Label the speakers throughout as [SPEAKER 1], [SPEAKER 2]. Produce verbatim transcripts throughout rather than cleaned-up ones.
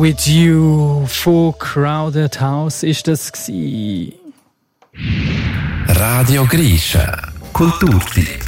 [SPEAKER 1] With You von Crowded House ist das gsi.
[SPEAKER 2] Radio Grisha, Kulturtipp.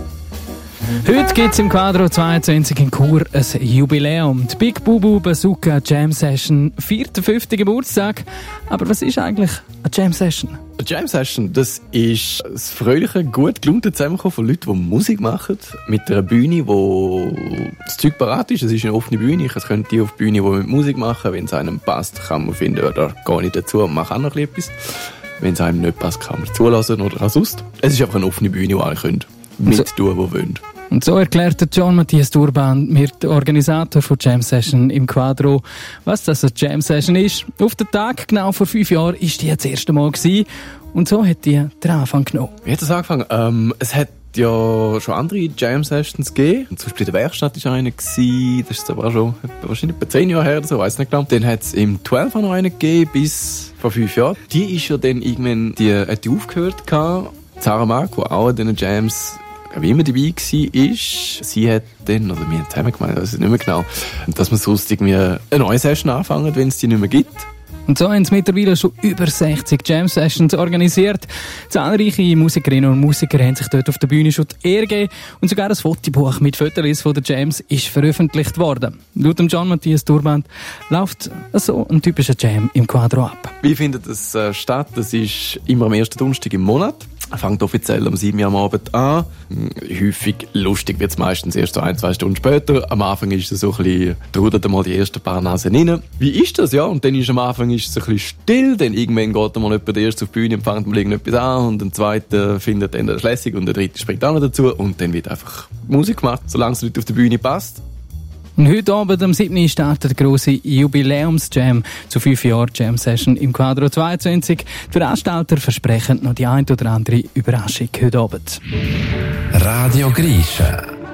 [SPEAKER 1] Heute gibt es im Quadro zweiundzwanzig in Chur ein Jubiläum. Die Big Bubu Bazooka Jam Session feiert den fünften Geburtstag. Aber was ist eigentlich eine Jam Session?
[SPEAKER 3] Eine Jam Session, das ist das fröhliche, gut gelaunte Zusammenkommen von Leuten, die Musik machen. Mit einer Bühne, wo das Zeug parat ist. Es ist eine offene Bühne. Es können die auf die Bühne, die mit Musik machen. Wenn es einem passt, kann man finden, da gehe ich dazu und mache auch noch etwas. Wenn es einem nicht passt, kann man zulassen oder auch sonst. Es ist einfach eine offene Bühne, wo alle können mit tun, wo wollen.
[SPEAKER 1] Und so erklärte John Matthias Durban, mir der Organisator von Jam Session im Quadro, was das eine Jam Session ist. Auf den Tag, genau vor fünf Jahren, war die das erste Mal gewesen. Und so hat die den Anfang genommen.
[SPEAKER 3] Wie hat das angefangen? Ähm, es hat ja schon andere Jam Sessions gegeben. Zum Beispiel in der Werkstatt war eine gewesen. Das ist aber auch schon wahrscheinlich etwa zehn Jahre her oder so, weiss nicht genau. Dann hat es im zwölf noch eine gegeben, bis vor fünf Jahren. Die ist ja dann irgendwann, die hat die aufgehört gehabt. Sarah Mark, die auch in diesen Jams wie immer dabei war, sie hat dann, oder wir haben zusammen gemeint, das ist nicht mehr genau, dass man sonst irgendwie eine neue Session anfangen, wenn es die nicht mehr gibt.
[SPEAKER 1] Und so haben sie mittlerweile schon über sechzig Jam-Sessions organisiert. Zahlreiche Musikerinnen und Musiker haben sich dort auf der Bühne schon die Ehre gegeben und sogar ein Fotobuch mit Fotos von den Jams ist veröffentlicht worden. Laut John Matthias Durban läuft so ein typischer Jam im Quadro ab.
[SPEAKER 3] Wie findet das äh, statt? Das ist immer am ersten Donnerstag im Monat. Fängt offiziell um sieben Uhr am Abend an. Häufig lustig wird es meistens erst so ein, zwei Stunden später. Am Anfang ist es so ein bisschen, da rudert mal die ersten paar Nasen rein. Wie ist das? Ja, und dann ist am Anfang ist es ein bisschen still, dann irgendwann geht mal jemand erst auf die Bühne und fängt mal irgendetwas an und ein zweiter findet dann das lässig und der dritte springt auch noch dazu und dann wird einfach Musik gemacht, solange es nicht auf die Bühne passt.
[SPEAKER 1] Und heute Abend am siebten Uhr startet der grosse Jubiläums-Jam zu fünf Jahren Jam Session im Quadro zweiundzwanzig. Die Veranstalter versprechen noch die ein oder andere Überraschung heute Abend.
[SPEAKER 2] Radio Grisha.